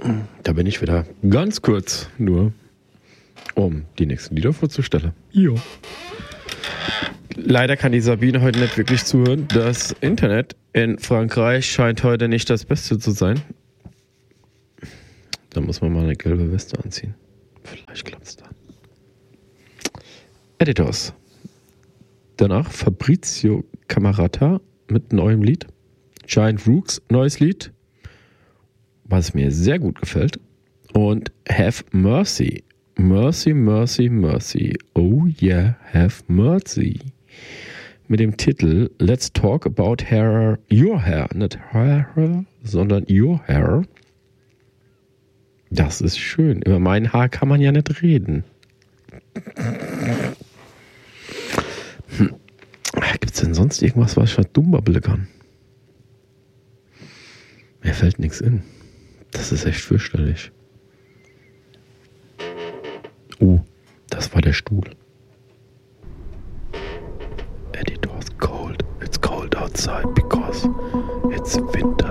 Da bin ich wieder ganz kurz nur, um die nächsten Lieder vorzustellen. Jo. Leider kann die Sabine heute nicht wirklich zuhören. Das Internet in Frankreich scheint heute nicht das Beste zu sein. Da muss man mal eine gelbe Weste anziehen. Vielleicht klappt es dann. Editors. Danach Fabrizio Camerata mit neuem Lied. Giant Rooks, neues Lied, was mir sehr gut gefällt. Und Have Mercy. Mercy, Mercy, Mercy. Oh yeah, have mercy. Mit dem Titel Let's Talk About Hair, Your Hair. Nicht Hair, sondern Your Hair. Das ist schön. Über mein Haar kann man ja nicht reden. Gibt es denn sonst irgendwas, was ich halt dumm babbeln kann? Mir fällt nichts in. Das ist echt fürchterlich. Oh, das war der Stuhl. Editor's cold. It's cold outside because it's winter.